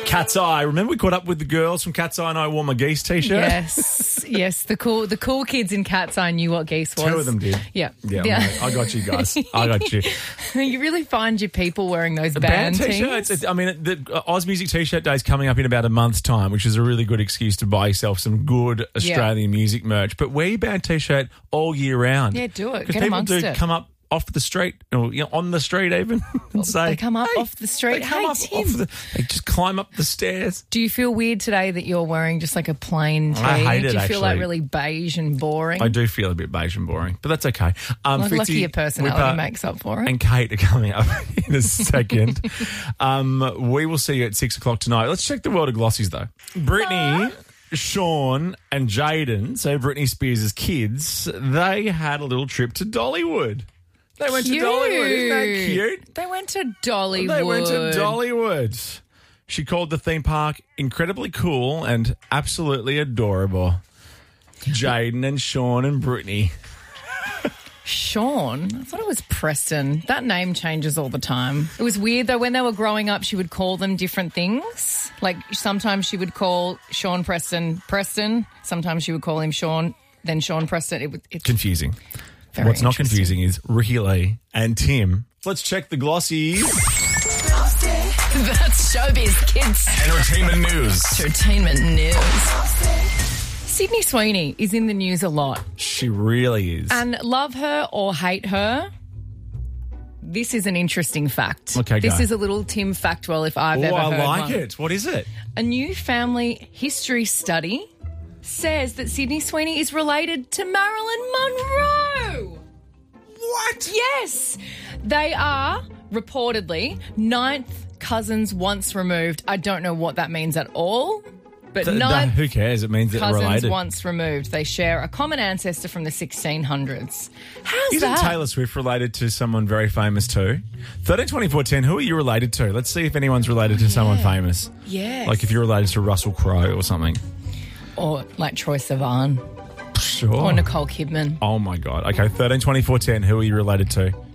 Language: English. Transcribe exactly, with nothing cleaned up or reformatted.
Cat's Eye. Remember we caught up with the girls from Cat's Eye and I wore my geese t-shirt? Yes, yes. The cool the cool kids in Cat's Eye knew what geese was. Two of them did. Yeah. Yeah, mate, I got you guys. I got you. You really find your people wearing those The band, band teams. t-shirts. It's, I mean, the uh, Oz Music T-shirt Day is coming up in about a month's time, which is a really good excuse to buy yourself some good Australian yeah. music merch. But wear your band t-shirt all year round. Yeah, do it. Because Get people amongst do it. come up off the street, or you know, on the street even, and say They come up hey, off the street. They come Hey, up Tim. off the. They just climb up the stairs. Do you feel weird today that you're wearing just like a plain tee? I hate it, Do you feel like actually. really beige and boring? I do feel a bit beige and boring, but that's okay. Um, Like, Fitzy, lucky your personality Whipper, makes up for it. and Kate are coming up in a second. um, we will see you at six o'clock tonight. Let's check the world of glossies, though. Brittany, Sean, and Jaden, so Britney Spears' kids, they had a little trip to Dollywood. They went Cute. to Dollywood. Isn't that cute? They went to Dollywood. They went to Dollywood. She called the theme park incredibly cool and absolutely adorable. Jaden and Sean and Brittany. Sean? I thought it was Preston. That name changes all the time. It was weird, though. When they were growing up, she would call them different things. Like, sometimes she would call Sean Preston Preston. Sometimes she would call him Sean, then Sean Preston. It, it's Confusing. very What's not interesting. confusing is Ricky Lee and Tim. Let's check the glossies. That's showbiz, kids. Entertainment news. Entertainment news. Sydney Sweeney is in the news a lot. She really is. And love her or hate her, this is an interesting fact. Okay, This go. is a little Tim Factwell if I've Oh, ever I heard like one. it. What is it? A new family history study says that Sydney Sweeney is related to Marilyn Monroe. What? Yes. They are reportedly ninth cousins once removed. I don't know what that means at all, but Th- ninth th- who cares? It means that they're cousins related. once removed. They share a common ancestor from the sixteen hundreds. How's Isn't that? Taylor Swift related to someone very famous too? thirteen twenty-four ten, who are you related to? Let's see if anyone's related to someone famous. Yes. Like if you're related to Russell Crowe or something. Or like Troye Sivan Sure. or Nicole Kidman. Oh my God. Okay, thirteen twenty-four ten, who are you related to?